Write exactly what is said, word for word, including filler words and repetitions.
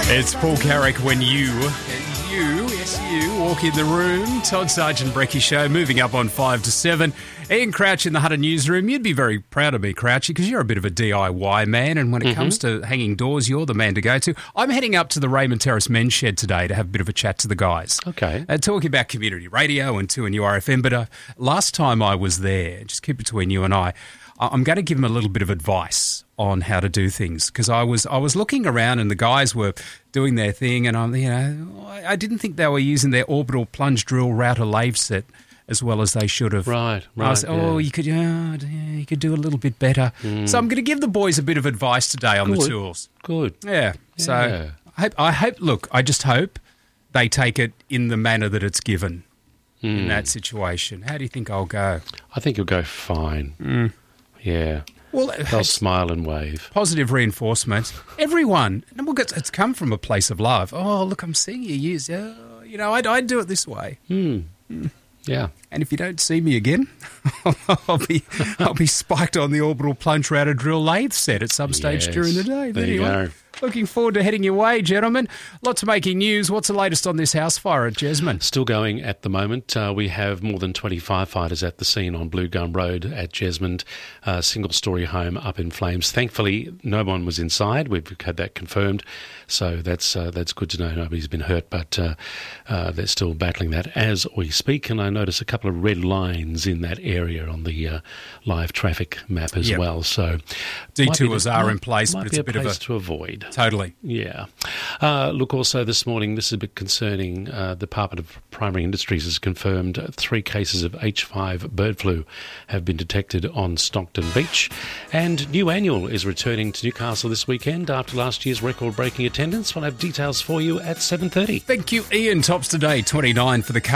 It's Paul Carrick when you, you, yes you, walk in the room. Todd Sargent Brecky Show, moving up on five to seven. Ian Crouch in the Hunter newsroom. You'd be very proud of me, Crouchy, because you're a bit of a D I Y man, and when it mm-hmm. comes to hanging doors, you're the man to go to. I'm heading up to the Raymond Terrace Men's Shed today to have a bit of a chat to the guys. Okay. Uh, talking about community radio and two and U R F M, but uh, last time I was there, just keep it between you and I, I'm going to give them a little bit of advice on how to do things, because I was I was looking around and the guys were doing their thing, and I'm you know I didn't think they were using their orbital plunge drill router lathe set as well as they should have. Right, right. I was, oh, yeah. you could oh, you could do a little bit better. Mm. So I'm going to give the boys a bit of advice today on Good. the tools. Good. Yeah. So yeah. I hope, I hope. Look, I just hope they take it in the manner that it's given mm. in that situation. How do you think I'll go? I think you'll go fine. Mm. Yeah. Well, they'll smile and wave. Positive reinforcement. Everyone. And we'll it's come from a place of love. Oh, look, I'm seeing you use. Oh, you know, I'd, I'd do it this way. Mm. Mm. Yeah. And if you don't see me again, I'll be I'll be spiked on the orbital plunge router drill lathe set at some stage yes. during the day. There anyway, you go. Looking forward to heading your way, gentlemen. Lots of making news. What's the latest on this house fire at Jesmond? Still going at the moment. Uh, we have more than twenty firefighters at the scene on Blue Gum Road at Jesmond. Uh, single-storey home up in flames. Thankfully, no one was inside. We've had that confirmed. So that's uh, that's good to know. Nobody's been hurt, but uh, uh, they're still battling that as we speak. And I notice a couple of red lines in that area on the uh, live traffic map as yep. well. So detours the, are might, in place, might but it's be a, a bit place of a to avoid. Totally. Yeah. Uh, look, also this morning, this is a bit concerning. Uh, the Department of Primary Industries has confirmed three cases of H five bird flu have been detected on Stockton Beach. And New Annual is returning to Newcastle this weekend after last year's record-breaking attendance. We'll have details for you at seven thirty. Thank you, Ian. Tops today, twenty-nine for the